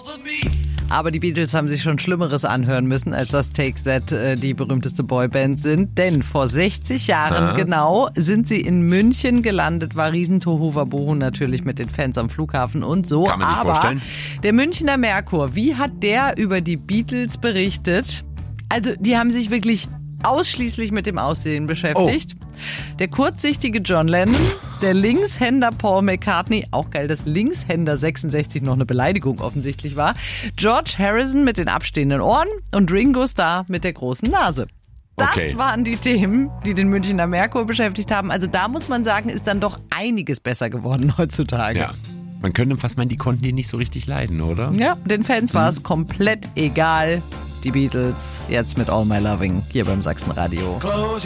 Aber die Beatles haben sich schon Schlimmeres anhören müssen, als dass Take That die berühmteste Boyband sind. Denn vor 60 Jahren genau sind sie in München gelandet. War riesen Tohuwabohu natürlich mit den Fans am Flughafen und so. Kann man sich Aber vorstellen. der Münchner Merkur, wie hat der über die Beatles berichtet? Also die haben sich wirklich ausschließlich mit dem Aussehen beschäftigt. Der kurzsichtige John Lennon, der Linkshänder Paul McCartney, auch geil, dass Linkshänder 66 noch eine Beleidigung offensichtlich war, George Harrison mit den abstehenden Ohren und Ringo Starr mit der großen Nase. Das waren die Themen, die den Münchner Merkur beschäftigt haben. Also da muss man sagen, ist dann doch einiges besser geworden heutzutage. Ja. Man könnte fast meinen, die konnten die nicht so richtig leiden, oder? Ja, den Fans war es komplett egal. Die Beatles jetzt mit All My Loving hier beim Sachsenradio.